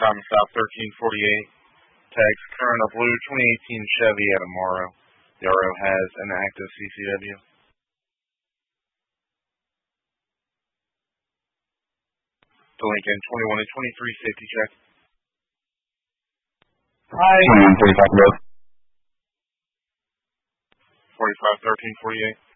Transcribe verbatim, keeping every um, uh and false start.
Thomas South thirteen forty-eight. Tags current of blue twenty eighteen Chevy at Amaro. The R O has an active C C W. To Lincoln twenty-one and twenty-three safety check. Hi. twenty-one forty-five. forty-five thirteen forty-eight.